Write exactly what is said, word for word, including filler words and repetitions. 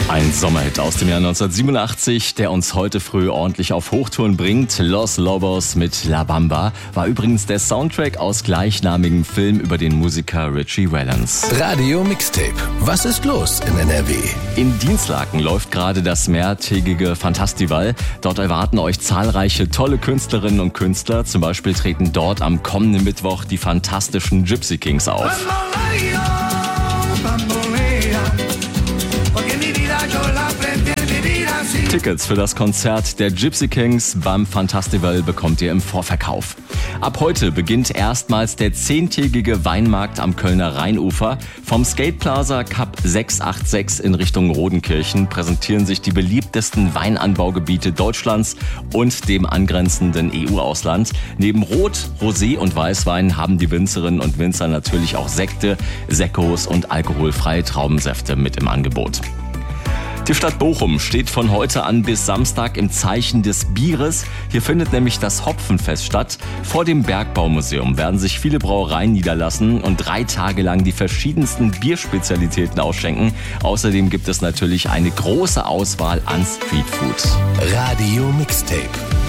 Ein Sommerhit aus dem Jahr neunzehnhundertsiebenundachtzig, der uns heute früh ordentlich auf Hochtouren bringt. Los Lobos mit La Bamba war übrigens der Soundtrack aus gleichnamigen Film über den Musiker Ritchie Valens. Radio Mixtape. Was ist los in N R W? In Dinslaken läuft gerade das mehrtägige Fantastival. Dort erwarten euch zahlreiche tolle Künstlerinnen und Künstler. Zum Beispiel treten dort am kommenden Mittwoch die fantastischen Gypsy Kings auf. Tickets für das Konzert der Gypsy Kings beim Fantastival bekommt ihr im Vorverkauf. Ab heute beginnt erstmals der zehntägige Weinmarkt am Kölner Rheinufer. Vom Skateplaza Cup sechshundertsechsundachtzig in Richtung Rodenkirchen präsentieren sich die beliebtesten Weinanbaugebiete Deutschlands und dem angrenzenden E U-Ausland. Neben Rot-, Rosé- und Weißwein haben die Winzerinnen und Winzer natürlich auch Sekte, Sekkos und alkoholfreie Traubensäfte mit im Angebot. Die Stadt Bochum steht von heute an bis Samstag im Zeichen des Bieres. Hier findet nämlich das Hopfenfest statt. Vor dem Bergbaumuseum werden sich viele Brauereien niederlassen und drei Tage lang die verschiedensten Bierspezialitäten ausschenken. Außerdem gibt es natürlich eine große Auswahl an Streetfood. Radio Mixtape.